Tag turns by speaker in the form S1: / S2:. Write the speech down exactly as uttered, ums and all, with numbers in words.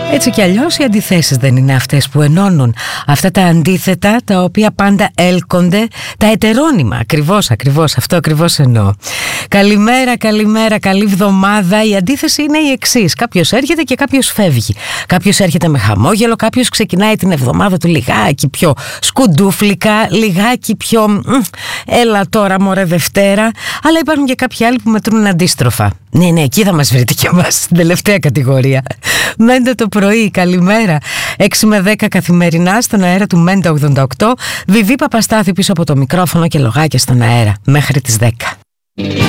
S1: Έτσι κι αλλιώς οι αντιθέσεις δεν είναι αυτές που ενώνουν. Αυτά τα αντίθετα τα οποία πάντα έλκονται, τα ετερόνυμα. Ακριβώς, ακριβώς, αυτό ακριβώς εννοώ. Καλημέρα, καλημέρα, καλή βδομάδα. Η αντίθεση είναι η εξής. Κάποιος έρχεται και κάποιος φεύγει. Κάποιος έρχεται με χαμόγελο, κάποιος ξεκινάει την εβδομάδα του λιγάκι πιο σκουντούφλικα, λιγάκι πιο έλα τώρα μωρέ Δευτέρα. Αλλά υπάρχουν και κάποιοι άλλοι που μετρούν αντίστροφα. Ναι, ναι, εκεί θα μας βρείτε και εμάς στην τελευταία κατηγορία. Μέντα το πρωί, καλημέρα. έξι με δέκα καθημερινά στον αέρα του Μέντα ογδόντα οκτώ. Βιβί Παπαστάθη πίσω από το μικρόφωνο και λογάκια στον αέρα μέχρι τις δέκα.